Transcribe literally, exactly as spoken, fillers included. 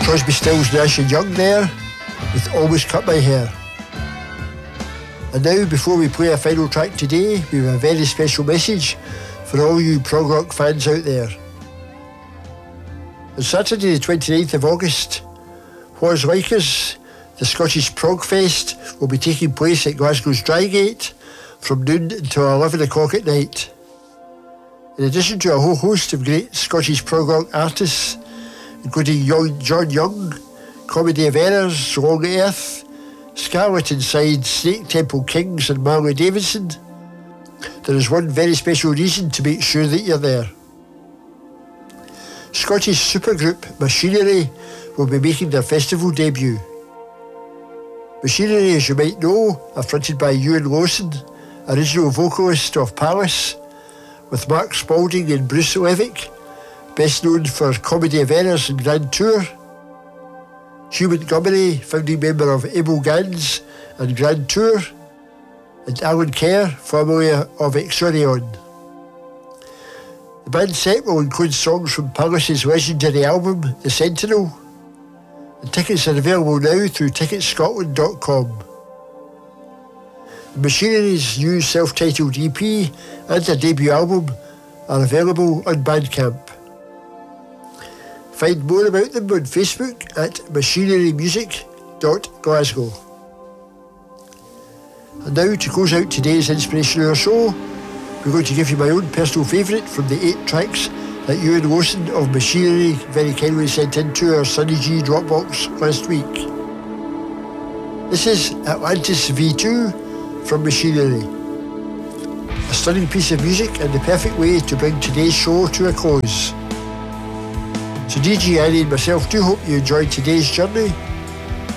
Crosby, Stills, Nash and Young there with Always Cut My Hair. And now, before we play a final track today, we have a very special message for all you prog rock fans out there. On Saturday the twenty-ninth of August, What's Like Us, the Scottish Prog Fest, will be taking place at Glasgow's Drygate from noon until eleven o'clock at night. In addition to a whole host of great Scottish prog rock artists, including young John Young, Comedy of Errors, Long Earth, Scarlet Inside, Snake Temple Kings and Marley Davidson, there is one very special reason to make sure that you're there. Scottish supergroup Machinery will be making their festival debut. Machinery, as you might know, are fronted by Ewan Lawson, original vocalist of Palace, with Mark Spalding and Bruce Levick, best known for Comedy of Errors and Grand Tour. Hugh Montgomery, founding member of Emil Gans and Grand Tour, and Alan Kerr, formerly of Exorion. The band set will include songs from Palace's legendary album, The Sentinel, and tickets are available now through ticket scotland dot com. Machinery's new self-titled E P and their debut album are available on Bandcamp. Find more about them on Facebook at machinery music dot glasgow. And now, to close out today's Inspiration Hour show, we're going to give you my own personal favourite from the eight tracks that Ewan Lawson of Machinery very kindly sent into our Sunny G Dropbox last week. This is Atlantis V two from Machinery. A stunning piece of music and the perfect way to bring today's show to a close. So D J Annie and myself do hope you enjoyed today's journey,